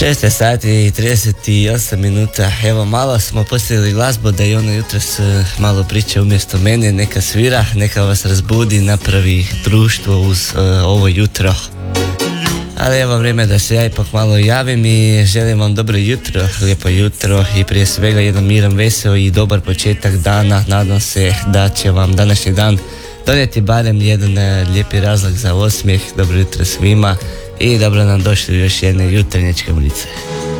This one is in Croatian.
16 sati i 38 minuta, evo malo smo postavili glazbu da i ono jutros malo priča umjesto mene, neka svira, neka vas razbudi, napravi društvo uz ovo jutro. Ali evo vrijeme da se ja ipak malo javim i želim vam dobro jutro, lijepo jutro i prije svega jedan miran, veseo i dobar početak dana. Nadam se da će vam današnji dan donijeti barem jedan lijepi razlog za osmijeh. Dobro jutro svima i dobro nam došli u još jedne jutarnje Čkamrice.